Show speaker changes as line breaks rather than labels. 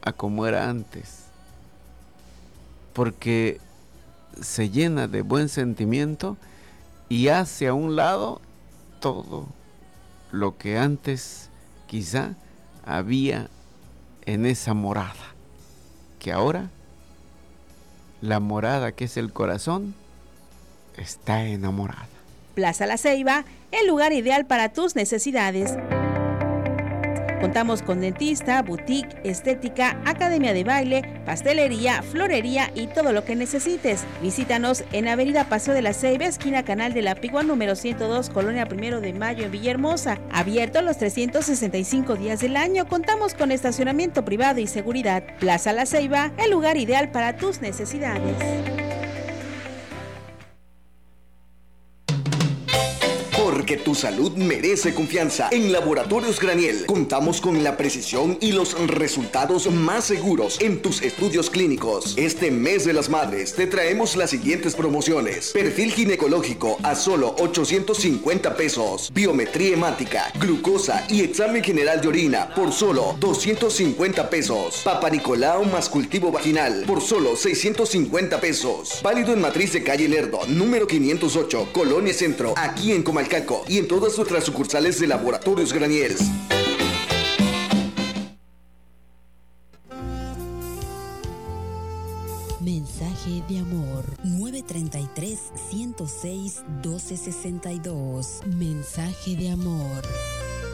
a como era antes, porque se llena de buen sentimiento y hace a un lado todo lo que antes quizá había en esa morada, que ahora la morada, que es el corazón, está enamorada.
Plaza La Ceiba, el lugar ideal para tus necesidades. Contamos con dentista, boutique, estética, academia de baile, pastelería, florería y todo lo que necesites. Visítanos en Avenida Paseo de la Ceiba, esquina Canal de la Pigua, número 102, Colonia 1 de Mayo, en Villahermosa. Abierto los 365 días del año. Contamos con estacionamiento privado y seguridad. Plaza La Ceiba, el lugar ideal para tus necesidades.
Porque tu salud merece confianza. En Laboratorios Graniel contamos con la precisión y los resultados más seguros en tus estudios clínicos. Este mes de las madres te traemos las siguientes promociones: perfil ginecológico a solo 850 pesos, biometría hemática, glucosa y examen general de orina por solo 250 pesos, Papa Nicolau más cultivo vaginal por solo 650 pesos. Válido en Matriz de Calle Lerdo, número 508, Colonia Centro, aquí en Comalcalco, y en todas nuestras sucursales de Laboratorios Graniel.
Mensaje de amor 933-106-1262. Mensaje de amor.